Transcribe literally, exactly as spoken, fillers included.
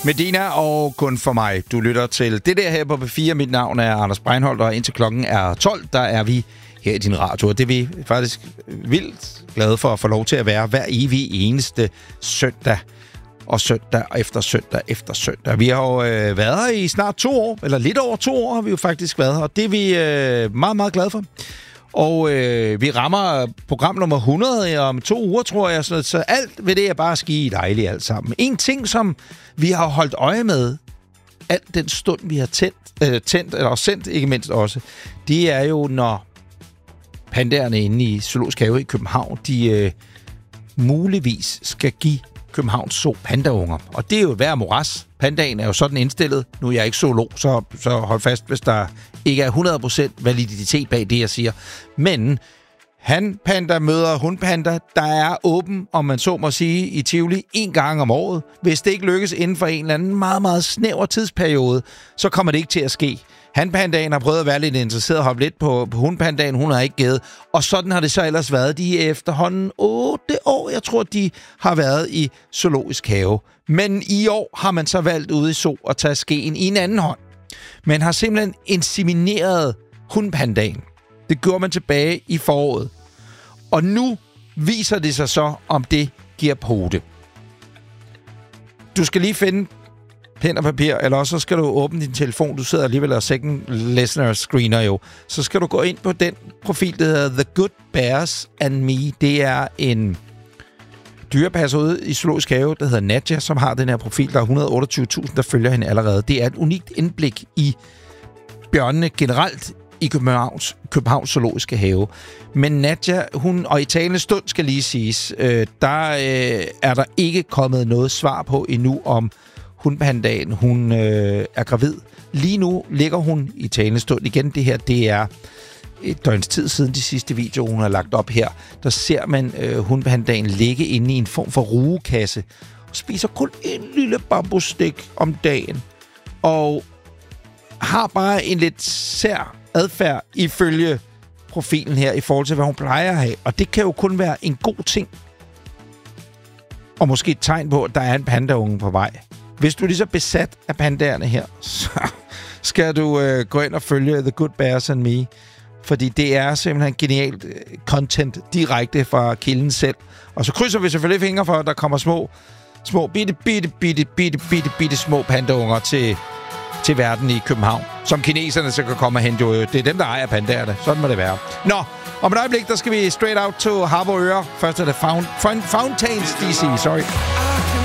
Medina og kun for mig. Du lytter til det der her på P fire. Mit navn er Anders Breinholt, og indtil klokken er tolv, der er vi her i din radio. Og det er vi faktisk vildt glade for at få lov til at være hver evig eneste søndag. Og søndag efter søndag efter søndag. Vi har jo øh, været her i snart to år, eller lidt over to år har vi jo faktisk været her. Og det er vi øh, meget, meget glade for. Og øh, vi rammer program nummer hundrede om to uger, tror jeg. Så, så alt ved det er bare ski dejligt alt sammen. En ting, som vi har holdt øje med, alt den stund, vi har tændt, øh, tændt eller sendt, ikke mindst også, det er jo, når pandaerne inde i Zoologisk Have i København, de øh, muligvis skal give Københavns Zoo pandaunger. Og det er jo hver moras. Pandaen er jo sådan indstillet. Nu er jeg ikke zoolog, så, så hold fast, hvis der ikke er hundrede procent validitet bag det, jeg siger. Men hanpanda møder hundpanda, der er åben, om man så må sige, i Tivoli en gang om året. Hvis det ikke lykkes inden for en eller anden meget, meget snæver tidsperiode, så kommer det ikke til at ske. Hanpandaen har prøvet at være lidt interesseret og hoppe lidt på, på hundpandaen. Hun har ikke givet. Og sådan har det så ellers været. De er efterhånden otte år, jeg tror, de har været i Zoologisk Have. Men i år har man så valgt ude i zoo at tage skeen i en anden hånd. Man har simpelthen insemineret hundpandaen. Det gjorde man tilbage i foråret. Og nu viser det sig så, om det giver pote. Du skal lige finde pen og papir, eller også så skal du åbne din telefon. Du sidder alligevel og second listener screener jo. Så skal du gå ind på den profil, der hedder The Good Bears and Me. Det er en dyrepasser ude i Zoologisk Have, der hedder Nadja, som har den her profil. Der er et hundrede og otteogtyve tusind, der følger hende allerede. Det er et unikt indblik i bjørnene generelt i Københavns, Københavns Zoologiske Have. Men Nadja, hun, og i talende stund skal lige siges, øh, der øh, er der ikke kommet noget svar på endnu om hundpandaen, hun øh, er gravid. Lige nu ligger hun i talende stund. Igen, det her, det er et døgns tid siden de sidste videoer, hun har lagt op her. Der ser man øh, hundpandaen ligge inde i en form for rugekasse og spiser kun en lille bambusstik om dagen. Og har bare en lidt sær adfærd ifølge profilen her i forhold til, hvad hun plejer at have. Og det kan jo kun være en god ting. Og måske et tegn på, at der er en pandaunge på vej. Hvis du er lige så besat af pandaerne her, så skal du øh, gå ind og følge The Good Bears and Me. Fordi det er simpelthen genialt content direkte fra kilden selv. Og så krydser vi selvfølgelig fingre for, at der kommer små, små bitte, bitte, bitte, bitte, bitte, bitte små pandaunger til, til verden i København. Som kineserne så kan komme og hente. Det er dem, der ejer pandaerne. Sådan må det være. Nå, om et øjeblik, der skal vi straight out to Harboøre. Først er det Found, Found, Fountains D C, sorry.